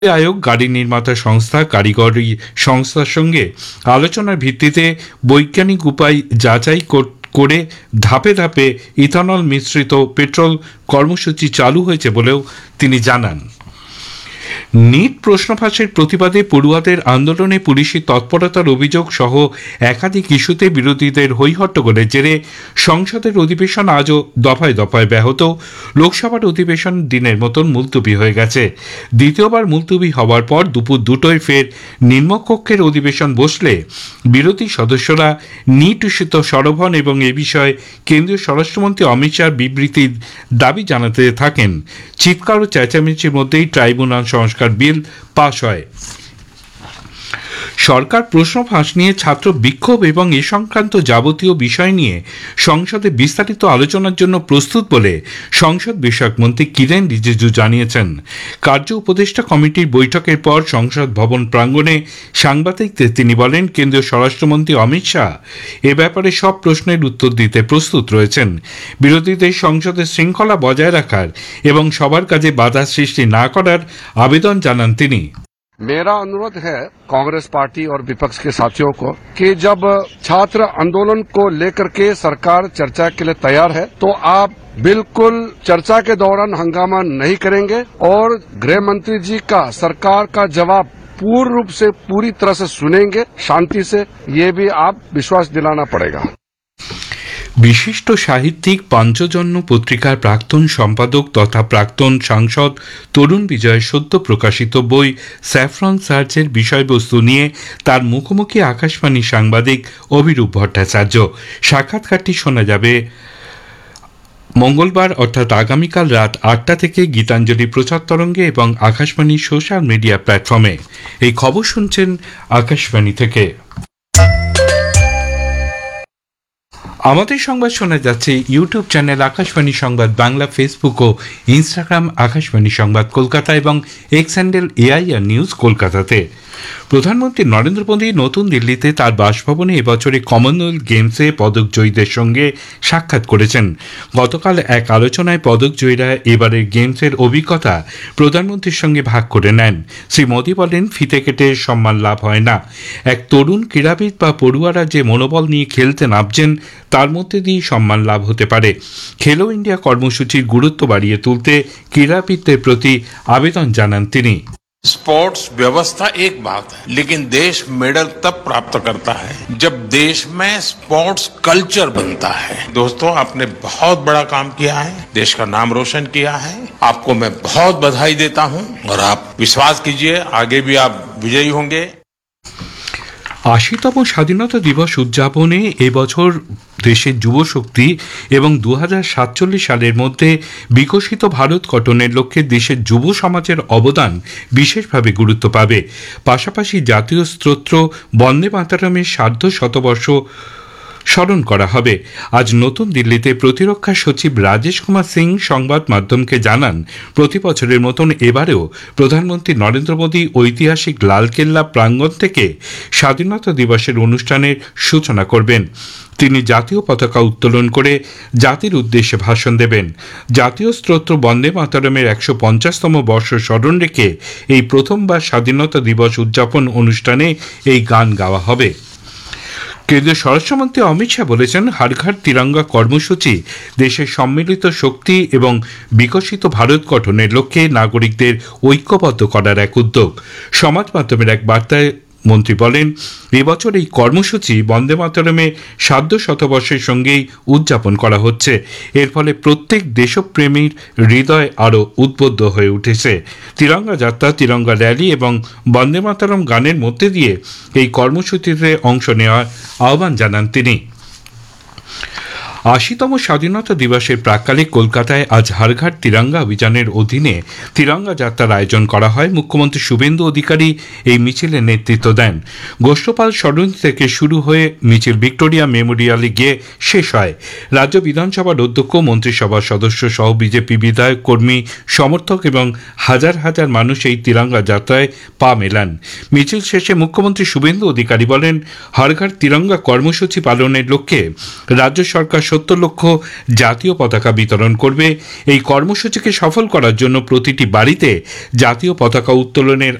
আয়োগ গাড়ি নির্মাতা সংস্থা কারিগরি সংস্থার সঙ্গে আলোচনার ভিত্তিতে বৈজ্ঞানিক উপায় যাচাই করে ধাপে ধাপে ইথানল মিশ্রিত পেট্রোল কর্মসূচি চালু হয়েছে বলেও তিনি জানান। নিট প্রশ্নফাঁসের প্রতিবাদে পড়ুয়াদের আন্দোলনে পুলিশি তৎপরতার অভিযোগ সহ একাধিক ইস্যুতে বিরোধীদের হৈহট্টগোলের জেরে সংসদের অধিবেশন আজও দফায় দফায় ব্যাহত। লোকসভার অধিবেশন দিনের মতন মুলতবি হয়ে গেছে। দ্বিতীয়বার মুলতবি হওয়ার পর দুপুর 2টায় ফের নিম্নকক্ষের অধিবেশন বসলে বিরোধী সদস্যরা নিট ইস্যুতে সরব হন এবং এ বিষয়ে কেন্দ্রীয় স্বরাষ্ট্রমন্ত্রী অমিত শাহর বিবৃতির দাবি জানাতে থাকেন। চিৎকার ও চেঁচামেচির মধ্যেই ট্রাইব্যুনাল সংস্কার বিল পাশ হয়। সরকার প্রশ্ন ফাঁস নিয়ে ছাত্র বিক্ষোভ এবং এ সংক্রান্ত যাবতীয় বিষয় নিয়ে সংসদে বিস্তারিত আলোচনার জন্য প্রস্তুত বলে সংসদ বিষয়ক মন্ত্রী কিরেন রিজিজু জানিয়েছেন। কার্য উপদেষ্টা কমিটির বৈঠকের পর সংসদ ভবন প্রাঙ্গণে সাংবাদিকদের তিনি বলেন, কেন্দ্রীয় স্বরাষ্ট্রমন্ত্রী অমিত শাহ এ ব্যাপারে সব প্রশ্নের উত্তর দিতে প্রস্তুত রয়েছেন। বিরোধীদের সংসদে শৃঙ্খলা বজায় রাখার এবং সবার কাজে বাধা সৃষ্টি না করার আবেদন জানান তিনি। मेरा अनुरोध है कांग्रेस पार्टी और विपक्ष के साथियों को कि जब छात्र आंदोलन को लेकर के सरकार चर्चा के लिए तैयार है तो आप बिल्कुल चर्चा के दौरान हंगामा नहीं करेंगे और गृह मंत्री जी का सरकार का जवाब पूर्ण रूप से पूरी तरह से सुनेंगे शांति से, ये भी आप विश्वास दिलाना पड़ेगा। বিশিষ্ট সাহিত্যিক পাঞ্চজন্য পত্রিকার প্রাক্তন সম্পাদক তথা প্রাক্তন সাংসদ তরুণ বিজয় সদ্য প্রকাশিত বই স্যাফরন সার্চের বিষয়বস্তু নিয়ে তার মুখোমুখি আকাশবাণী সাংবাদিক অভিরূপ ভট্টাচার্য। সাক্ষাৎকারটি শোনা যাবে মঙ্গলবার অর্থাৎ আগামীকাল রাত 8টা থেকে গীতাঞ্জলি প্রচার তরঙ্গে এবং আকাশবাণীর সোশ্যাল মিডিয়া প্ল্যাটফর্মে। এই খবর শুনছেন আকাশবাণী থেকে। আমাদের সংবাদ শোনা যাচ্ছে ইউটিউব চ্যানেল আকাশবাণী সংবাদ বাংলা, ফেসবুক ও ইনস্টাগ্রাম আকাশবাণী সংবাদ কলকাতা এবং এক্স হ্যান্ডেল এআইআর নিউজ কলকাতাতে। প্রধানমন্ত্রী নরেন্দ্র মোদী নতুন দিল্লিতে তার বাসভবনে এবছরে কমনওয়েলথ গেমসে পদক জয়ীদের সঙ্গে সাক্ষাৎ করেছেন। গতকাল এক আলোচনায় পদক জয়ীরা এবারের গেমসের অভিজ্ঞতা প্রধানমন্ত্রীর সঙ্গে ভাগ করে নেন। শ্রী মোদী বলেন, ফিতে কেটে সম্মান লাভ হয় না। এক তরুণ ক্রীড়াবিদ বা পড়ুয়ারা যে মনোবল নিয়ে খেলতে নামছেন তার মধ্যে দিয়ে সম্মান লাভ হতে পারে। খেলো ইন্ডিয়া কর্মসূচির গুরুত্ব বাড়িয়ে তুলতে ক্রীড়াবিদদের প্রতি আবেদন জানান তিনি। स्पोर्ट्स व्यवस्था एक बात है, लेकिन देश मेडल तब प्राप्त करता है जब देश में स्पोर्ट्स कल्चर बनता है। दोस्तों, आपने बहुत बड़ा काम किया है, देश का नाम रोशन किया है। आपको मैं बहुत बधाई देता हूं और आप विश्वास कीजिए आगे भी आप विजयी होंगे। 80তম স্বাধীনতা দিবস উদযাপনে এবছর দেশের যুবশক্তি এবং 2047 সালের মধ্যে বিকশিত ভারত গঠনের লক্ষ্যে দেশের যুব সমাজের অবদান বিশেষভাবে গুরুত্ব পাবে। পাশাপাশি জাতীয় স্তোত্র বন্দে মাতরমের সার্ধ শতবর্ষ স্মরণ করা হবে। আজ নতুন দিল্লিতে প্রতিরক্ষা সচিব রাজেশ কুমার সিং সংবাদ মাধ্যমকে জানান, প্রতি বছরের মতন এবারেও প্রধানমন্ত্রী নরেন্দ্র মোদী ঐতিহাসিক লালকেল্লা প্রাঙ্গণ থেকে স্বাধীনতা দিবসের অনুষ্ঠানের সূচনা করবেন। তিনি জাতীয় পতাকা উত্তোলন করে জাতির উদ্দেশ্যে ভাষণ দেবেন। জাতীয় স্তোত্র বন্দে মাতরমের 150তম বর্ষ স্মরণ রেখে এই প্রথমবার স্বাধীনতা দিবস উদযাপন অনুষ্ঠানে এই গান গাওয়া হবে। কেন্দ্রীয় স্বরাষ্ট্রমন্ত্রী অমিত শাহ বলেছেন, হর ঘর তিরঙ্গা কর্মসূচি দেশের সম্মিলিত শক্তি এবং বিকশিত ভারত গঠনের লক্ষ্যে নাগরিকদের ঐক্যবদ্ধ করার এক উদ্যোগ। সমাজ মাধ্যমের এক বার্তায় মন্ত্রী বলেন, এবছর এই কর্মসূচি বন্দে মাতরমে সার্ধ শতবর্ষের সঙ্গেই উদযাপন করা হচ্ছে। এর ফলে প্রত্যেক দেশপ্রেমীর হৃদয় আরও উদ্বুদ্ধ হয়ে উঠেছে। তিরঙ্গা যাত্রা, তিরঙ্গা র্যালি এবং বন্দে মাতরম গানের মধ্যে দিয়ে এই কর্মসূচিতে অংশ নেওয়ার আহ্বান জানান তিনি। 80তম স্বাধীনতা দিবসের প্রাক্কালে কলকাতায় আজ হর ঘর তিরঙ্গা অভিযানের অধীনে তিরঙ্গা যাত্রার আয়োজন করা হয়। মুখ্যমন্ত্রী শুভেন্দু অধিকারী এই মিছিলের নেতৃত্ব দেন। গোষ্ঠপাল সরণি থেকে শুরু হয়ে মিছিল ভিক্টোরিয়া মেমোরিয়ালে গিয়ে শেষ হয়। রাজ্য বিধানসভার অধ্যক্ষ, মন্ত্রিসভার সদস্য সহ বিজেপি বিধায়ক, কর্মী, সমর্থক এবং হাজার হাজার মানুষ এই তিরঙ্গা যাত্রায় পা মেলান। মিছিল শেষে মুখ্যমন্ত্রী শুভেন্দু অধিকারী বলেন, হর ঘর তিরঙ্গা কর্মসূচি পালনের লক্ষ্যে রাজ্য সরকার 70 লক্ষ জাতীয় পতাকা বিতরণ করবে। এই কর্মসূচিকে সফল করার জন্য প্রতিটি বাড়িতে জাতীয় পতাকা উত্তোলনের